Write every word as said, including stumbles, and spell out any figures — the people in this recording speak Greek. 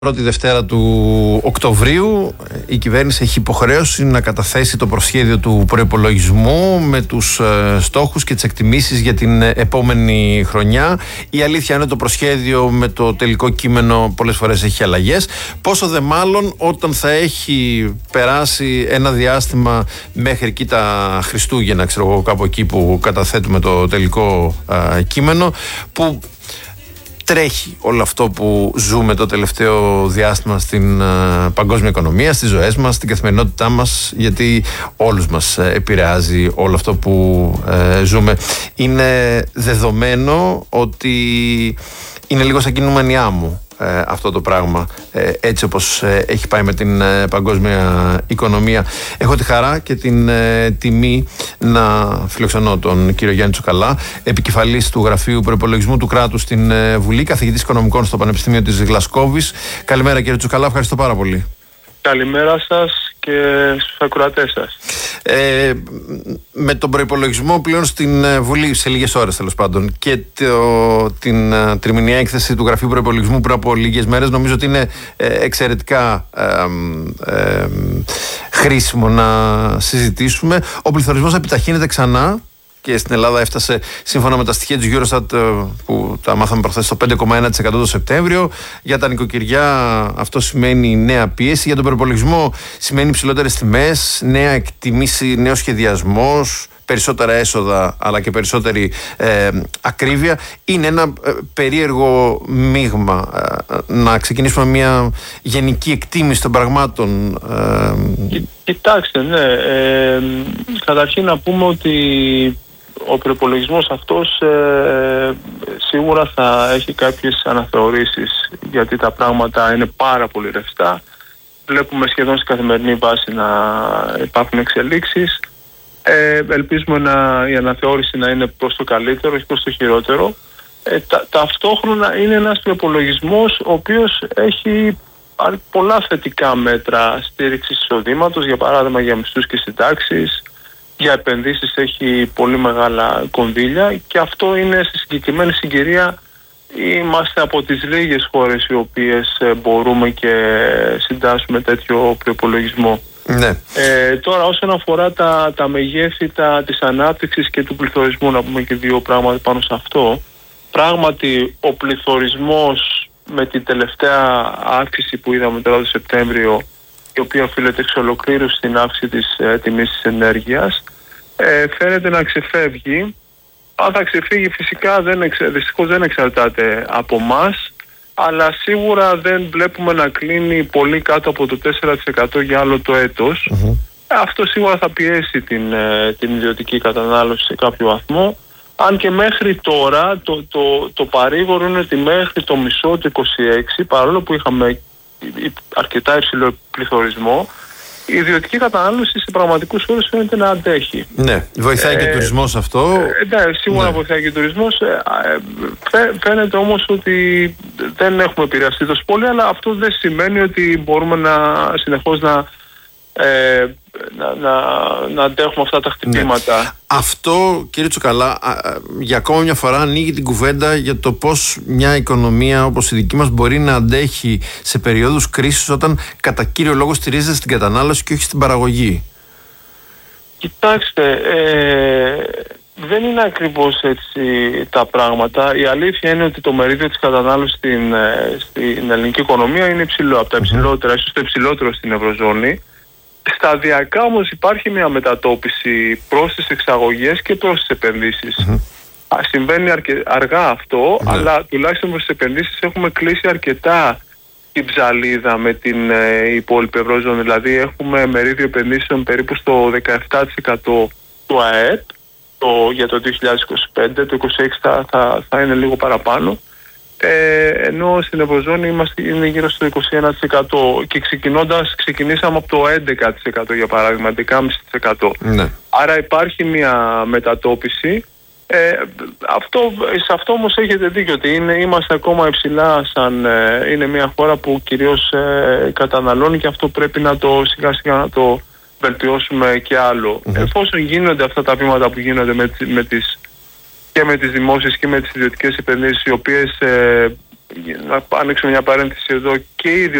Πρώτη Δευτέρα του Οκτωβρίου η κυβέρνηση έχει υποχρέωση να καταθέσει το προσχέδιο του προϋπολογισμού με τους ε, στόχους και τις εκτιμήσεις για την επόμενη χρονιά. Η αλήθεια είναι ότι το προσχέδιο με το τελικό κείμενο πολλές φορές έχει αλλαγές. Πόσο δε μάλλον όταν θα έχει περάσει ένα διάστημα μέχρι εκεί τα Χριστούγεννα, ξέρω εγώ, κάπου εκεί που καταθέτουμε το τελικό ε, κείμενο, που τρέχει όλο αυτό που ζούμε το τελευταίο διάστημα στην uh, παγκόσμια οικονομία, στις ζωές μας, στην καθημερινότητά μας, γιατί όλους μας uh, επηρεάζει όλο αυτό που uh, ζούμε. Είναι δεδομένο ότι είναι λίγο σαν κινούμενιά μου ε, αυτό το πράγμα, ε, έτσι όπως ε, έχει πάει με την ε, παγκόσμια οικονομία. Έχω τη χαρά και την ε, τιμή να φιλοξενώ τον κύριο Γιάννη Τσουκαλά, επικεφαλής του Γραφείου Προϋπολογισμού του Κράτους στην ε, Βουλή, καθηγητής οικονομικών στο Πανεπιστήμιο της Γλασκόβης. Καλημέρα κύριε Τσουκαλά, ευχαριστώ πάρα πολύ. Καλημέρα σας και στους ακροατές σας. Ε, με τον προϋπολογισμό πλέον στην Βουλή σε λίγες ώρες τέλος πάντων και το, την uh, τριμηνιαία έκθεση του Γραφείου Προϋπολογισμού πριν από λίγες μέρες, νομίζω ότι είναι ε, εξαιρετικά ε, ε, χρήσιμο να συζητήσουμε. Ο πληθωρισμός επιταχύνεται ξανά και στην Ελλάδα έφτασε, σύμφωνα με τα στοιχεία της Eurostat που τα μάθαμε προχθές, στο πέντε κόμμα ένα τοις εκατό το Σεπτέμβριο. Για τα νοικοκυριά αυτό σημαίνει νέα πίεση. Για τον προϋπολογισμό σημαίνει υψηλότερες τιμές, νέα εκτιμήση, νέος σχεδιασμός, περισσότερα έσοδα αλλά και περισσότερη ε, ακρίβεια. Είναι ένα ε, περίεργο μείγμα. Ε, να ξεκινήσουμε μια γενική εκτίμηση των πραγμάτων. Ε, Κοιτάξτε, ναι. Ε, καταρχήν να πούμε ότι ο προϋπολογισμός αυτός ε, σίγουρα θα έχει κάποιες αναθεωρήσεις, γιατί τα πράγματα είναι πάρα πολύ ρευστά. Βλέπουμε σχεδόν σε καθημερινή βάση να υπάρχουν εξελίξεις. Ε, ελπίζουμε να, η αναθεώρηση να είναι προς το καλύτερο, όχι προς το χειρότερο. Ε, τα, ταυτόχρονα είναι ένας προϋπολογισμός ο οποίος έχει πολλά θετικά μέτρα στήριξης εισοδήματος, για παράδειγμα για μισθούς και συντάξεις, για επενδύσεις έχει πολύ μεγάλα κονδύλια, και αυτό είναι στη συγκεκριμένη συγκυρία. Είμαστε από τις λίγες χώρες οι οποίες μπορούμε και συντάσσουμε τέτοιο προϋπολογισμό. Ναι. Ε, τώρα όσον αφορά τα, τα μεγέθη τα, της ανάπτυξης και του πληθωρισμού, να πούμε και δύο πράγματα πάνω σε αυτό. Πράγματι ο πληθωρισμός με την τελευταία αύξηση που είδαμε τώρα το Σεπτέμβριο, η οποία οφείλεται εξ ολοκλήρου στην αύξηση της ε, τιμής της ενέργειας, ε, φαίνεται να ξεφεύγει. Αν θα ξεφύγει φυσικά δεν εξε, δυστυχώς δεν εξαρτάται από μας, αλλά σίγουρα δεν βλέπουμε να κλείνει πολύ κάτω από το τέσσερα τοις εκατό για άλλο το έτος. Mm-hmm. Αυτό σίγουρα θα πιέσει την, ε, την ιδιωτική κατανάλωση σε κάποιο βαθμό. Αν και μέχρι τώρα το, το, το παρήγορο είναι ότι μέχρι το μισό του είκοσι έξι, παρόλο που είχαμε αρκετά υψηλό πληθωρισμό, η ιδιωτική κατανάλωση σε πραγματικούς όρους φαίνεται να αντέχει. Ναι, βοηθάει ε, και ο τουρισμός αυτό. Ε, ναι, σίγουρα ναι. βοηθάει και ο τουρισμός. Ε, ε, φαίνεται όμως ότι δεν έχουμε επηρεαστεί τόσο πολύ, αλλά αυτό δεν σημαίνει ότι μπορούμε να συνεχώς να... Ε, Να, να, να αντέχουμε αυτά τα χτυπήματα. Ναι. Αυτό, κύριε Τσουκαλά, για ακόμα μια φορά ανοίγει την κουβέντα για το πώς μια οικονομία όπως η δική μας μπορεί να αντέχει σε περιόδους κρίσης, όταν κατά κύριο λόγο στηρίζεται στην κατανάλωση και όχι στην παραγωγή. Κοιτάξτε, ε, δεν είναι ακριβώς έτσι τα πράγματα. Η αλήθεια είναι ότι το μερίδιο της κατανάλωσης στην, στην ελληνική οικονομία είναι υψηλό, από τα υψηλότερα, mm-hmm. ίσως το υψηλότερο στην Ευρωζώνη. Σταδιακά όμως υπάρχει μια μετατόπιση προς τις εξαγωγές και προς τις επενδύσεις. Mm-hmm. Συμβαίνει αρκε... αργά αυτό, mm-hmm. αλλά τουλάχιστον προς τις επενδύσεις έχουμε κλείσει αρκετά την ψαλίδα με την ε, υπόλοιπη Ευρωζώνη. Δηλαδή έχουμε μερίδιο επενδύσεων περίπου στο δεκαεπτά τοις εκατό του ΑΕΠ το, για το δύο χιλιάδες είκοσι πέντε, το είκοσι έξι θα, θα, θα είναι λίγο παραπάνω. Ε, ενώ στην Ευρωζώνη είμαστε, είναι γύρω στο είκοσι ένα τοις εκατό, και ξεκινώντας, ξεκινήσαμε από το έντεκα τοις εκατό για παράδειγμα, έντεκα κόμμα πέντε τοις εκατό. Ναι. Άρα υπάρχει μια μετατόπιση. Ε, αυτό, σε αυτό όμως έχετε δίκιο, ότι είναι, είμαστε ακόμα υψηλά, σαν, ε, είναι μια χώρα που κυρίως ε, καταναλώνει, και αυτό πρέπει να το σιγά σιγά να το βελτιώσουμε και άλλο. Mm-hmm. Εφόσον γίνονται αυτά τα βήματα που γίνονται με, με τις και με τις δημόσιες και με τις ιδιωτικές επενδύσεις, οι οποίες ε, να ανοίξουμε μια παρένθεση εδώ, και οι